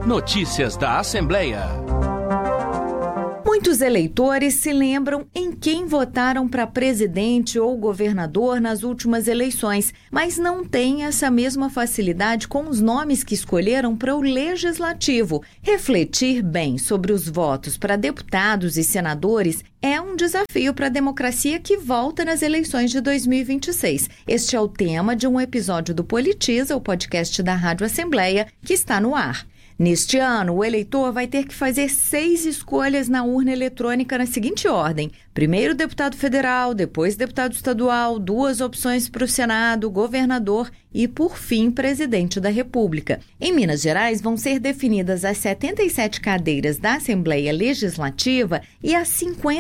Notícias da Assembleia. Muitos eleitores se lembram em quem votaram para presidente ou governador nas últimas eleições, mas não têm essa mesma facilidade com os nomes que escolheram para o legislativo. Refletir bem sobre os votos para deputados e senadores é um desafio para a democracia que volta nas eleições de 2026. Este é o tema de um episódio do Politiza, o podcast da Rádio Assembleia, que está no ar. Neste ano, o eleitor vai ter que fazer 6 escolhas na urna eletrônica na seguinte ordem: primeiro deputado federal, depois deputado estadual, 2 opções para o Senado, governador e, por fim, presidente da República. Em Minas Gerais, vão ser definidas as 77 cadeiras da Assembleia Legislativa e as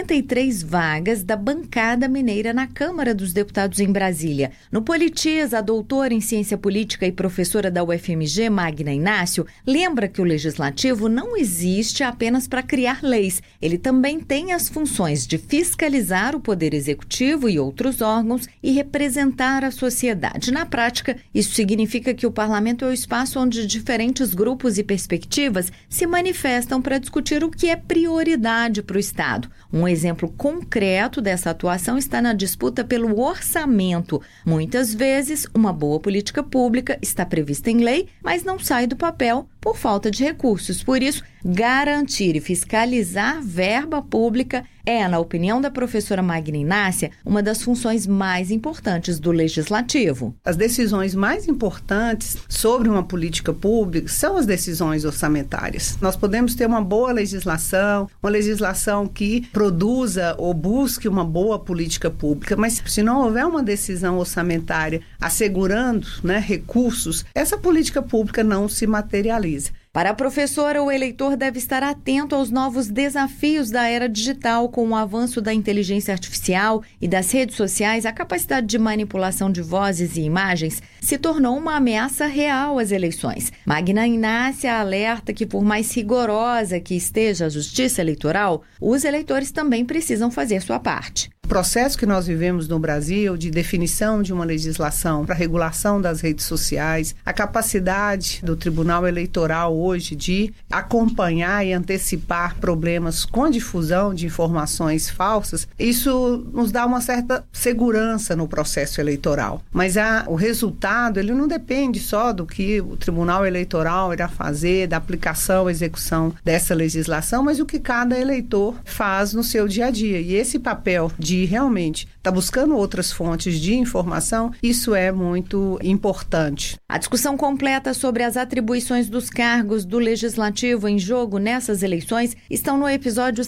53 vagas da bancada mineira na Câmara dos Deputados em Brasília. No Politiza, a doutora em Ciência Política e professora da UFMG, Magna Inácio, lembra que o Legislativo não existe apenas para criar leis. Ele também tem as funções de fiscalizar o Poder Executivo e outros órgãos e representar a sociedade. Na prática, isso significa que o Parlamento é o espaço onde diferentes grupos e perspectivas se manifestam para discutir o que é prioridade para o Estado. Um exemplo concreto dessa atuação está na disputa pelo orçamento. Muitas vezes, uma boa política pública está prevista em lei, mas não sai do papel por falta de recursos. Por isso, garantir e fiscalizar verba pública é, na opinião da professora Magna Inácia, uma das funções mais importantes do Legislativo. As decisões mais importantes sobre uma política pública são as decisões orçamentárias. Nós podemos ter uma boa legislação, uma legislação que produza ou busque uma boa política pública, mas se não houver uma decisão orçamentária assegurando, recursos, essa política pública não se materializa. Para a professora, o eleitor deve estar atento aos novos desafios da era digital. Com o avanço da inteligência artificial e das redes sociais, a capacidade de manipulação de vozes e imagens se tornou uma ameaça real às eleições. Magna Inácia alerta que, por mais rigorosa que esteja a justiça eleitoral, os eleitores também precisam fazer sua parte. O processo que nós vivemos no Brasil de definição de uma legislação para regulação das redes sociais, a capacidade do Tribunal Eleitoral hoje de acompanhar e antecipar problemas com difusão de informações falsas, isso nos dá uma certa segurança no processo eleitoral. Mas o resultado, ele não depende só do que o Tribunal Eleitoral irá fazer, da aplicação, execução dessa legislação, mas o que cada eleitor faz no seu dia a dia. E esse papel de realmente estar buscando outras fontes de informação, isso é muito importante. A discussão completa sobre as atribuições dos cargos do Legislativo em jogo nessas eleições estão no episódio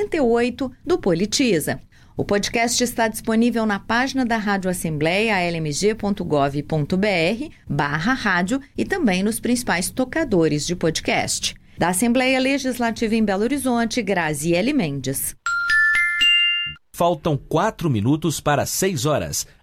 78 do Politiza. O podcast está disponível na página da Rádio Assembleia, almg.gov.br/rádio e também nos principais tocadores de podcast. Da Assembleia Legislativa em Belo Horizonte, Graziele Mendes. Faltam 4 minutos para 6 horas.